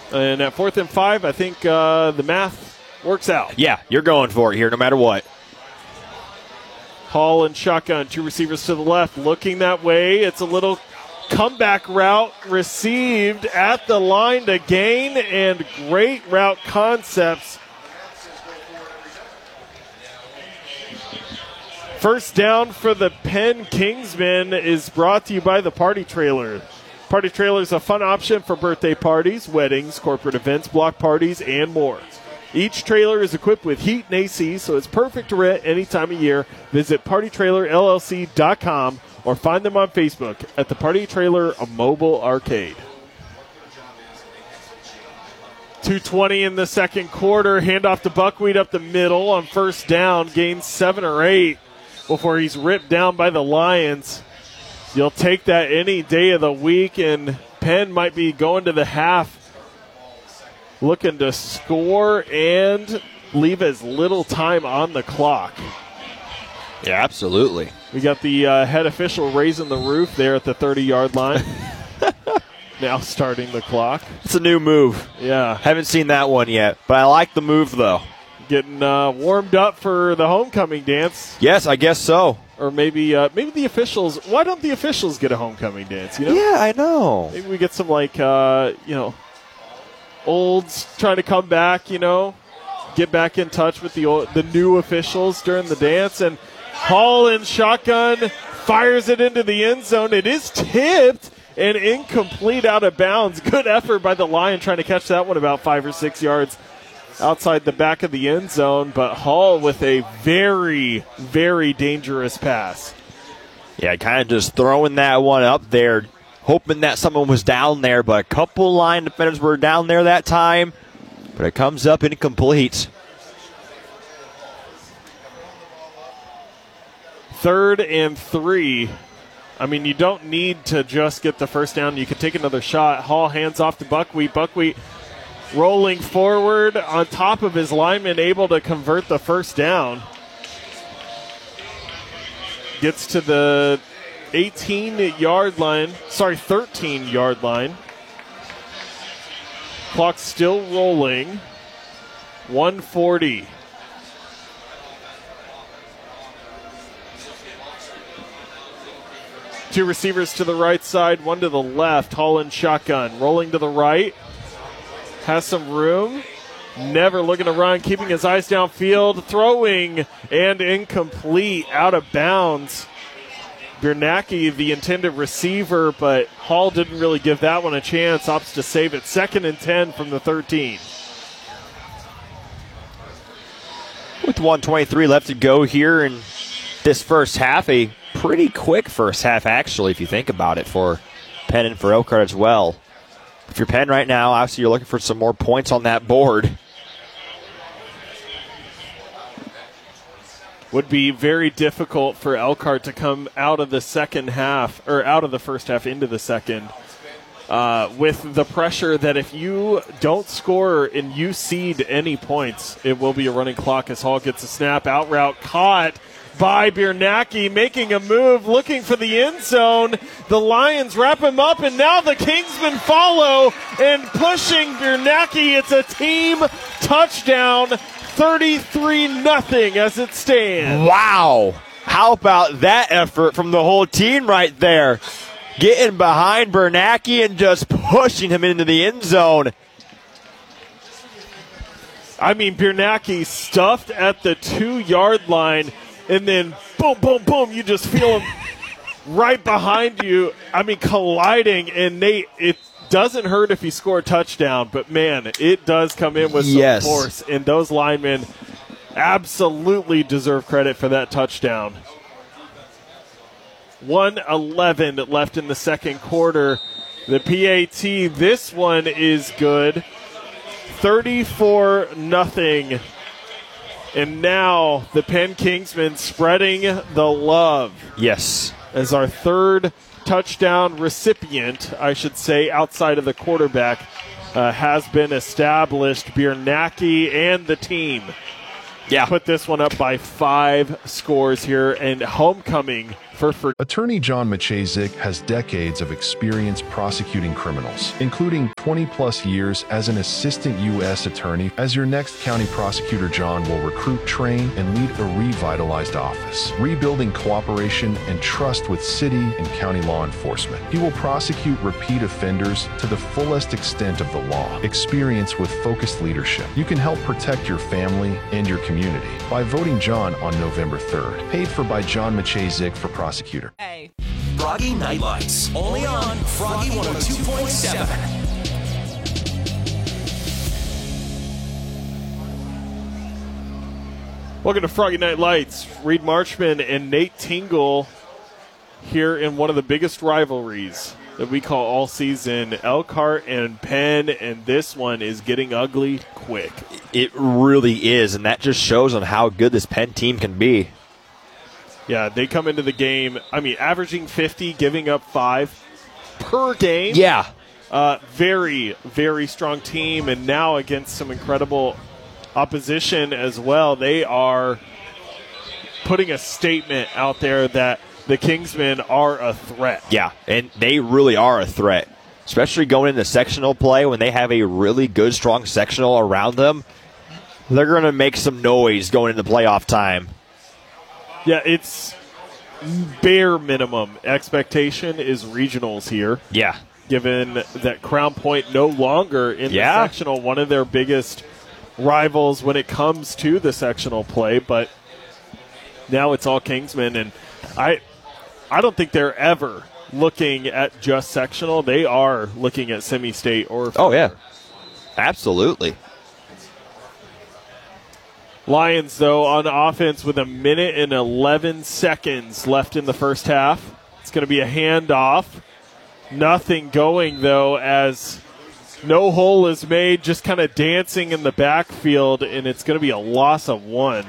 And at 4th and 5, I think the math works out. Yeah, you're going for it here no matter what. Hall and shotgun, 2 receivers to the left, looking that way. It's a little comeback route received at the line to gain, and great route concepts. First down for the Penn Kingsmen is brought to you by the Party Trailer. Party Trailer is a fun option for birthday parties, weddings, corporate events, block parties, and more. Each trailer is equipped with heat and AC, so it's perfect to rent any time of year. Visit PartyTrailerLLC.com or find them on Facebook at the Party Trailer Mobile Arcade. 2:20 in the second quarter. Handoff to Buckwheat up the middle on first down. Gains 7 or 8 before he's ripped down by the Lions. You'll take that any day of the week, and Penn might be going to the half looking to score and leave as little time on the clock. Yeah, absolutely. We got the head official raising the roof there at the 30-yard line. Now starting the clock. It's a new move. Yeah. Haven't seen that one yet, but I like the move, though. Getting warmed up for the homecoming dance. Yes, I guess so. Or maybe the officials. Why don't the officials get a homecoming dance? You know? Yeah, I know. Maybe we get some, olds trying to come back, get back in touch with the new officials during the dance. And Hall in shotgun fires it into the end zone. It is tipped and incomplete, out of bounds. Good effort by the Lion trying to catch that one about 5 or 6 yards outside the back of the end zone. But Hall with a very, very dangerous pass. Yeah, kind of just throwing that one up there, hoping that someone was down there, but a couple line defenders were down there that time. But it comes up incomplete. 3rd and 3. I mean, you don't need to just get the first down. You can take another shot. Hall hands off to Buckwheat. Buckwheat rolling forward on top of his lineman, able to convert the first down. Gets to the 13-yard line. Clock still rolling. 1:40. Two receivers to the right side, one to the left. Hall in shotgun, rolling to the right. Has some room. Never looking to run, keeping his eyes downfield. Throwing and incomplete, out of bounds. Biernacki, the intended receiver, but Hall didn't really give that one a chance. Opts to save it. 2nd and 10 from the 13. With 1:23 left to go here in this first half, a pretty quick first half, actually, if you think about it, for Penn and for Elkhart as well. If you're Penn right now, obviously you're looking for some more points on that board. Would be very difficult for Elkhart to come out of the second half, or out of the first half into the second, with the pressure that if you don't score and you cede any points, it will be a running clock as Hall gets a snap. Out route caught by Biernacki, making a move, looking for the end zone. The Lions wrap him up, and now the Kingsmen follow and pushing Biernacki. It's a team touchdown, 33-0 as it stands. Wow. How about that effort from the whole team right there? Getting behind Biernacki and just pushing him into the end zone. I mean, Biernacki stuffed at the 2-yard line, and then boom, boom, boom, you just feel him right behind you. I mean, colliding, and it doesn't hurt if you score a touchdown, but, man, it does come in with some force, and those linemen absolutely deserve credit for that touchdown. 1:11 left in the second quarter. The PAT, this one is good. 34-0. And now the Penn Kingsmen spreading the love. Yes. As our third touchdown recipient, I should say, outside of the quarterback, has been established. Biernacki and the team. Yeah. Put this one up by 5 scores here, and homecoming Attorney John Maciejczyk has decades of experience prosecuting criminals, including 20-plus years as an assistant U.S. attorney. As your next county prosecutor, John will recruit, train, and lead a revitalized office, rebuilding cooperation and trust with city and county law enforcement. He will prosecute repeat offenders to the fullest extent of the law. Experience with focused leadership. You can help protect your family and your community by voting John on November 3rd. Paid for by John Maciejczyk for prosecutor. Froggy Night Lights, only on Froggy 102.7. Welcome to Froggy Night Lights. Reed Marchman and Nate Tingle here in one of the biggest rivalries that we call all season, Elkhart and Penn, and this one is getting ugly quick. It really is, and that just shows on how good this Penn team can be. Yeah, they come into the game, averaging 50, giving up 5 per game. Yeah. Very, very strong team, and now against some incredible opposition as well. They are putting a statement out there that the Kingsmen are a threat. Yeah, and they really are a threat, especially going into sectional play when they have a really good, strong sectional around them. They're going to make some noise going into playoff time. Yeah, it's bare minimum expectation is regionals here. Yeah. Given that Crown Point no longer in the sectional, one of their biggest rivals when it comes to the sectional play, but now it's all Kingsmen, and I don't think they're ever looking at just sectional. They are looking at semi-state or further. Oh, yeah. Absolutely. Lions, though, on offense with 1 minute and 11 seconds left in the first half. It's going to be a handoff. Nothing going, though, as no hole is made, just kind of dancing in the backfield, and it's going to be a loss of 1.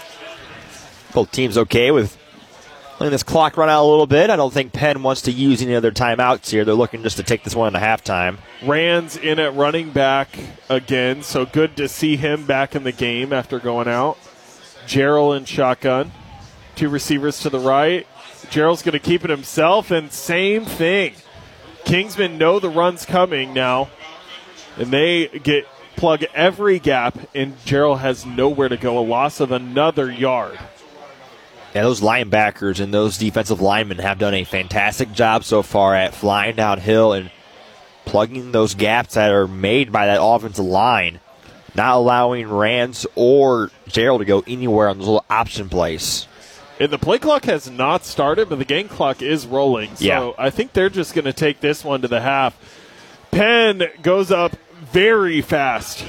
Both teams okay with letting this clock run out a little bit. I don't think Penn wants to use any other timeouts here. They're looking just to take this one into halftime. Rand's in at running back again, so good to see him back in the game after going out. Gerald in shotgun. 2 receivers to the right. Gerald's going to keep it himself, and same thing. Kingsmen know the run's coming now, and they plug every gap, and Gerald has nowhere to go. A loss of another yard. Yeah, those linebackers and those defensive linemen have done a fantastic job so far at flying downhill and plugging those gaps that are made by that offensive line, not allowing Rands or Gerald to go anywhere on those little option plays. And the play clock has not started, but the game clock is rolling. So I think they're just going to take this one to the half. Penn goes up very fast,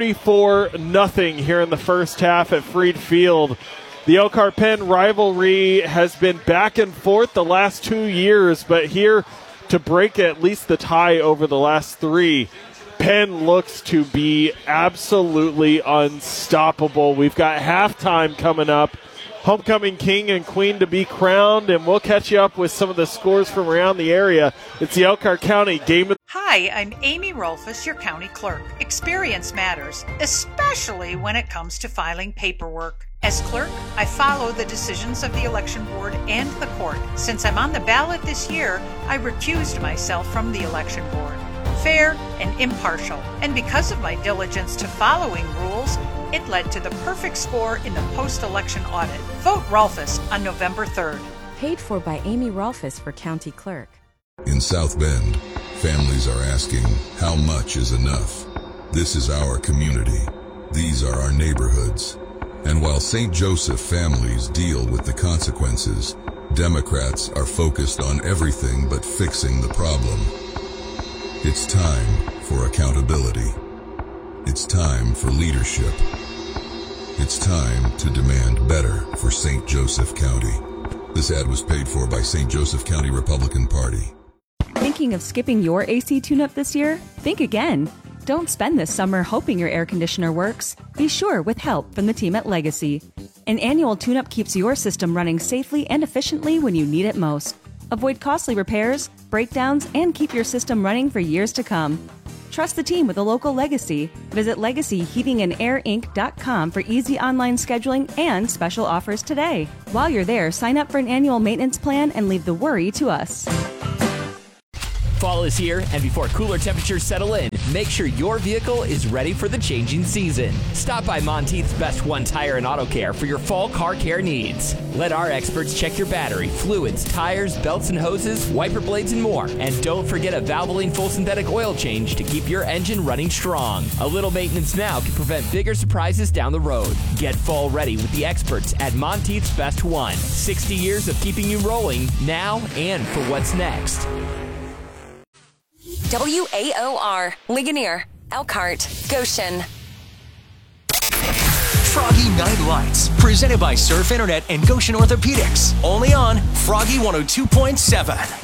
34-0 here in the first half at Freed Field. The Elkhart-Penn rivalry has been back and forth the last 2 years, but here to break at least the tie over the last 3, Penn looks to be absolutely unstoppable. We've got halftime coming up. Homecoming king and queen to be crowned, and we'll catch you up with some of the scores from around the area. It's the Elkhart County Game of... Hi, I'm Amy Rolfus, your county clerk. Experience matters, especially when it comes to filing paperwork. As clerk, I follow the decisions of the election board and the court. Since I'm on the ballot this year, I recused myself from the election board. Fair and impartial. And because of my diligence to following rules, it led to the perfect score in the post-election audit. Vote Rolfus on November 3rd. Paid for by Amy Rolfus for County Clerk. In South Bend, families are asking, how much is enough? This is our community. These are our neighborhoods. And while St. Joseph families deal with the consequences, Democrats are focused on everything but fixing the problem. It's time for accountability. It's time for leadership. It's time to demand better for St. Joseph County. This ad was paid for by St. Joseph County Republican Party. Thinking of skipping your AC tune-up this year? Think again. Don't spend this summer hoping your air conditioner works. Be sure with help from the team at Legacy. An annual tune-up keeps your system running safely and efficiently when you need it most. Avoid costly repairs, breakdowns, and keep your system running for years to come. Trust the team with a local Legacy. Visit LegacyHeatingandAirInc.com for easy online scheduling and special offers today. While you're there, sign up for an annual maintenance plan and leave the worry to us. Fall is here, and before cooler temperatures settle in, make sure your vehicle is ready for the changing season. Stop by Monteith's Best One Tire and Auto Care for your fall car care needs. Let our experts check your battery, fluids, tires, belts and hoses, wiper blades, and more. And don't forget a Valvoline full synthetic oil change to keep your engine running strong. A little maintenance now can prevent bigger surprises down the road. Get fall ready with the experts at Monteith's Best One. 60 years of keeping you rolling now and for what's next. WAOR, Ligonier, Elkhart, Goshen. Froggy Night Lights, presented by Surf Internet and Goshen Orthopedics. Only on Froggy 102.7.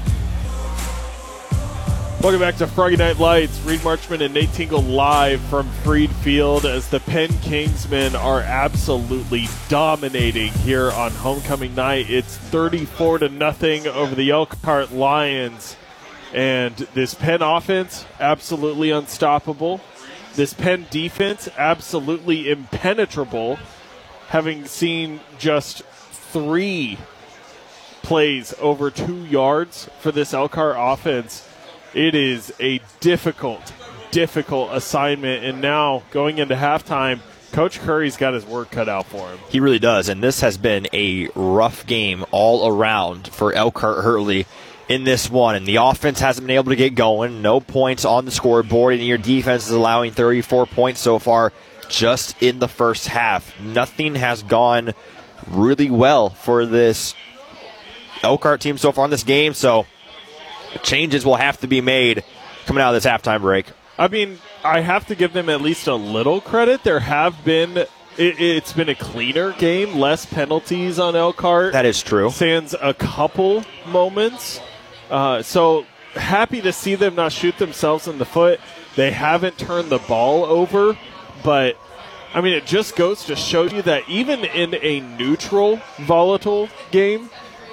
Welcome back to Froggy Night Lights. Reed Marchman and Nate Tingle live from Freed Field as the Penn Kingsmen are absolutely dominating here on homecoming night. It's 34-0 over the Elkhart Lions. And this Penn offense, absolutely unstoppable. This Penn defense, absolutely impenetrable. Having seen just 3 plays over 2 yards for this Elkhart offense, it is a difficult assignment. And now, going into halftime, Coach Curry's got his work cut out for him. He really does, and this has been a rough game all around for Elkhart Hurley in this one, and the offense hasn't been able to get going. No points on the scoreboard, and your defense is allowing 34 points so far just in the first half. Nothing has gone really well for this Elkhart team so far in this game, so changes will have to be made coming out of this halftime break. I mean, I have to give them at least a little credit. There have been it's been a cleaner game, less penalties on Elkhart. That is true. Sans a couple moments. So happy to see them not shoot themselves in the foot. They haven't turned the ball over, but I mean, it just goes to show you that even in a neutral, volatile game,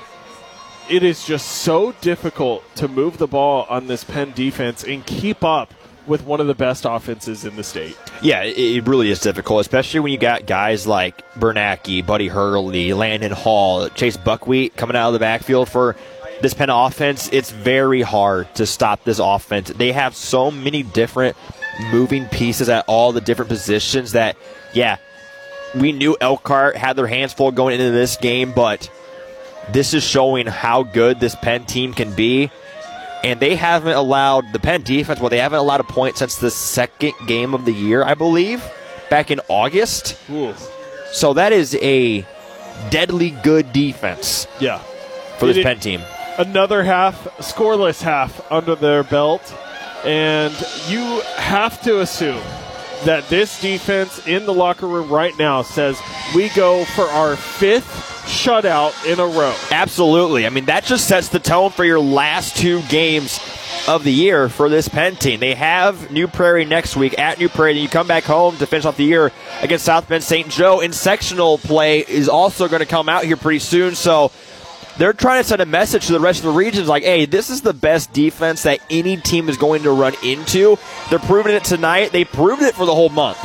it is just so difficult to move the ball on this Penn defense and keep up with one of the best offenses in the state. Yeah, it really is difficult, especially when you got guys like Bernacki, Buddy Hurley, Landon Hall, Chase Buckwheat coming out of the backfield for this Penn offense. It's very hard to stop this offense. They have so many different moving pieces at all the different positions that, yeah, we knew Elkhart had their hands full going into this game, but this is showing how good this Penn team can be. And they haven't allowed, the Penn defense, they haven't allowed a point since the second game of the year, I believe, back in August. Ooh. So that is a deadly good defense for this Penn team. Another scoreless half under their belt. And you have to assume that this defense in the locker room right now says, we go for our 5th shutout in a row. Absolutely. I mean, that just sets the tone for your last 2 games of the year for this Penn team. They have New Prairie next week at New Prairie. Then you come back home to finish off the year against South Bend St. Joe. And sectional play is also going to come out here pretty soon. So they're trying to send a message to the rest of the regions like, hey, this is the best defense that any team is going to run into. They're proving it tonight. They proved it for the whole month.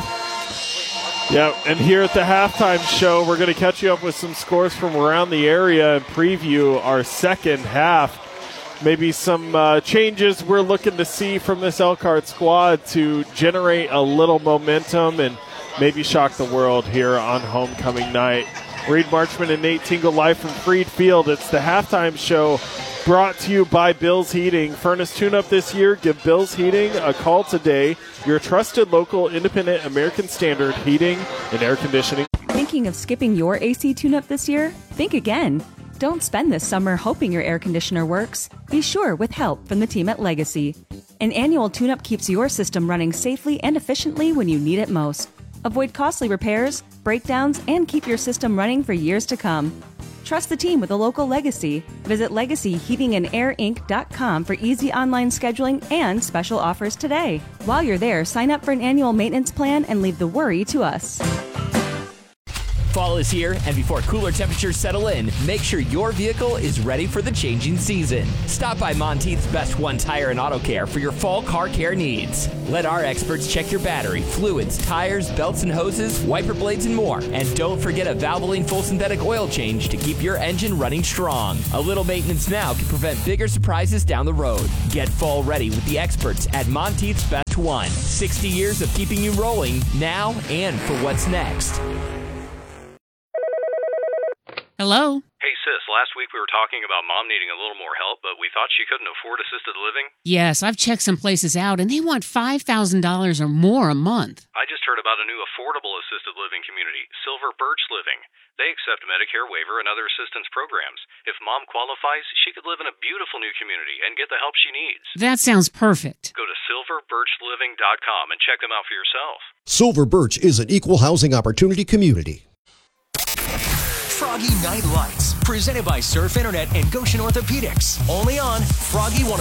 Yeah, and here at the halftime show, we're going to catch you up with some scores from around the area and preview our second half. Maybe some changes we're looking to see from this Elkhart squad to generate a little momentum and maybe shock the world here on homecoming night. Reed Marchman and Nate Tingle live from Freed Field. It's the halftime show brought to you by Bill's Heating. Furnace tune-up this year. Give Bill's Heating a call today. Your trusted local independent American Standard heating and air conditioning. Thinking of skipping your AC tune-up this year? Think again. Don't spend this summer hoping your air conditioner works. Be sure with help from the team at Legacy. An annual tune-up keeps your system running safely and efficiently when you need it most. Avoid costly repairs, breakdowns, and keep your system running for years to come. Trust the team with a local Legacy. Visit LegacyHeatingandAirInc.com for easy online scheduling and special offers today. While you're there, sign up for an annual maintenance plan and leave the worry to us. Fall is here, and before cooler temperatures settle in, make sure your vehicle is ready for the changing season. Stop by Monteith's Best One Tire and Auto Care for your fall car care needs. Let our experts check your battery, fluids, tires, belts and hoses, wiper blades, and more. And don't forget a Valvoline full synthetic oil change to keep your engine running strong. A little maintenance now can prevent bigger surprises down the road. Get fall ready with the experts at Monteith's Best One. 60 years of keeping you rolling now and for what's next. Hello? Hey, sis, last week we were talking about Mom needing a little more help, but we thought she couldn't afford assisted living. Yes, I've checked some places out, and they want $5,000 or more a month. I just heard about a new affordable assisted living community, Silver Birch Living. They accept Medicare waiver and other assistance programs. If Mom qualifies, she could live in a beautiful new community and get the help she needs. That sounds perfect. Go to silverbirchliving.com and check them out for yourself. Silver Birch is an equal housing opportunity community. Froggy Night Lights, presented by Surf Internet and Goshen Orthopedics. Only on Froggy 102.3.